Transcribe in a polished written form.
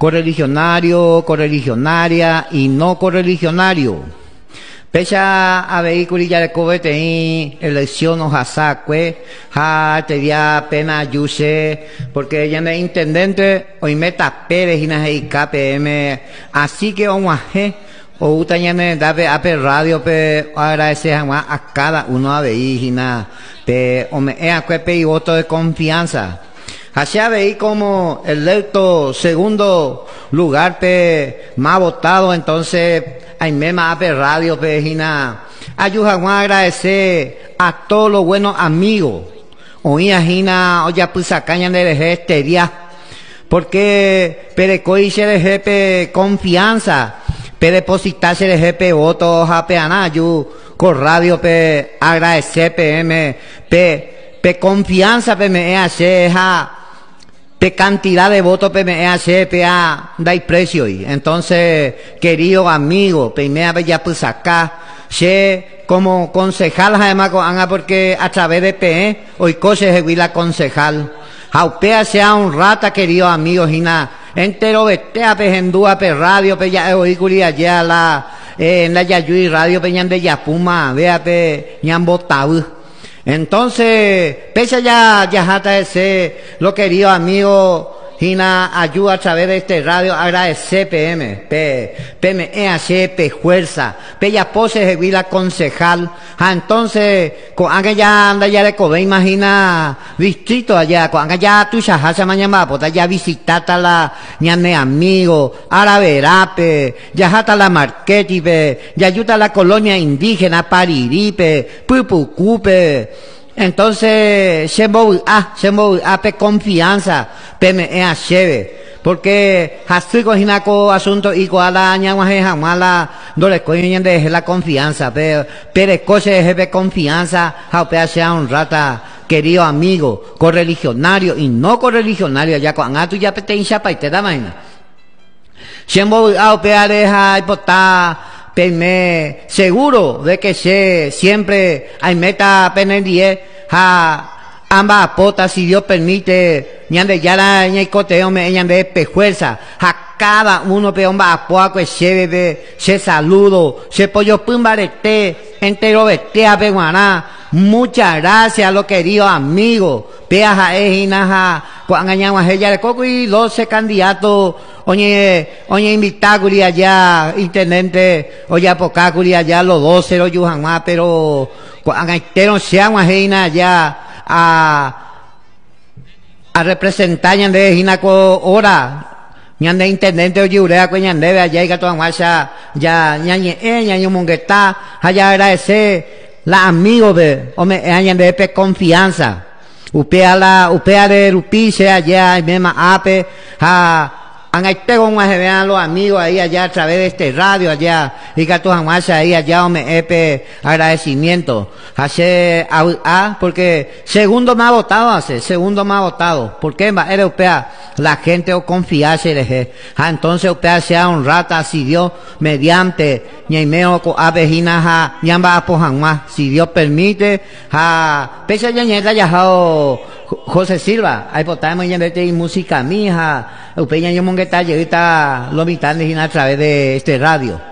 correligionario, correligionaria y no correligionario. Pecha a vehículo ya de cobeteí, elección o jasacue, ja te dia pena yuse, porque ella es intendente, hoy meta Pérez y na KPM, así que omaje, o utañane dave ape radio pe agradecer a cada uno a veígina, pe ome acue y voto de confianza. Hacia veí como electo segundo lugar pe más votado, entonces hay mema ape radio pe hina ayuda a agradecer a todos los buenos amigos oía hina oya pusacaña de este día porque perecoy se deje pe confianza pe depositarse deje pe votos a pe anayu con radio pe agradecer pe confianza pe me hace ja de cantidad de votos PMEAC dai precio y entonces querido amigo PMEA ya pues acá como concejal además porque a través de PE hoy coche se la concejal aupea sea un rata querido amigo hina entero vetea pejendúa pe radio pe ya oículia ya la en la Yayuy radio peñan de Yapuma vea pe ñan botau. Entonces, pese ya jata ese, lo querido amigo, Gina, ayuda a través de este radio, agradecer PMEAC, fuerza, ya pose la concejal, entonces, cuando ya anda ya de Kobe, imagina, distrito allá, cuando ya tu chajacha mañana, pues ya visitata la, ñane amigo, Araverape, ya jata la Marqueti, ya ayuda a la colonia indígena, Pariripe, Pupucupe. Entonces, se pe confianza, PMEAC, porque hasta coginaco asunto y cuala ñaguaje jamala no le cogen de la confianza, pero coche de confianza, jaupea sea un rata querido amigo, correligionario y no correligionario, ya cuando tú ya te hincha pa y te da vaina. Siempre jaupea deja hipotá Peme, seguro de que siempre hay meta pendiente a ambas potas si Dios permite ñande ya la ñaicoteo me ñande pejuerza a cada uno pe homba apoa que se saludo se pollo pumbarete entero vetea pe guaná. Muchas gracias a los queridos amigos peaja ejinaja cuangañagua ella de coco y 12 candidatos oye invitaculi allá intendente oye apocaculi allá los 12 los yujanma pero cuangaitero sean ejina allá a representar de jinaco hora ñande intendente oye urea que ñande allá y gato anguasha ya ñañe mongueta allá agradecer la amigos de añan de pe confianza upea de rupice allá y misma ape Angaitego vean los amigos ahí allá a través de este radio allá y que tu jamasa ahí allá agradecimiento hace porque segundo más votado porque en la europea la gente o confiarse de entonces europea sea un rata si Dios mediante ñaimeo co abejina ñamba apojan más si Dios permite pese ya ñeta ya José Silva, ahí potamos ya de música mija, upeña yo mongueta, yo ahorita lo mitad a través de este radio.